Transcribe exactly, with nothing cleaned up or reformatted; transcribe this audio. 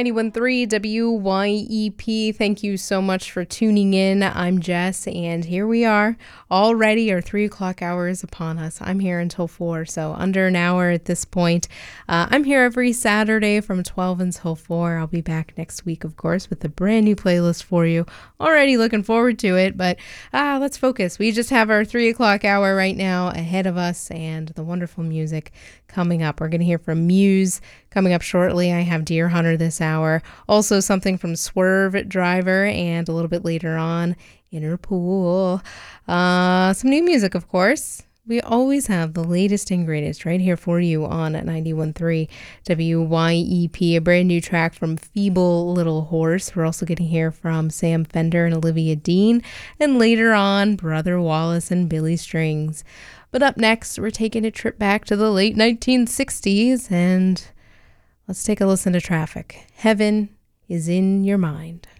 ninety-one point three W Y E P. Thank you so much for tuning in. I'm Jess, and here we are. Already our three o'clock hour is upon us. I'm here until four, so under an hour at this point. Uh, I'm here every Saturday from twelve until four. I'll be back next week, of course, with a brand new playlist for you. Already looking forward to it, but ah, let's focus. We just have our three o'clock hour right now ahead of us and the wonderful music coming up. We're going to hear from Muse coming up shortly. I have Deer Hunter this hour. Also something from Swerve Driver, and a little bit later on, Interpol. Uh, some new music, of course. We always have the latest and greatest right here for you on ninety-one point three W Y E P. A brand new track from Feeble Little Horse. We're also going to hear from Sam Fender and Olivia Dean. And later on, Brother Wallace and Billy Strings. But up next, we're taking a trip back to the late nineteen sixties, and let's take a listen to Traffic. Heaven is in Your Mind.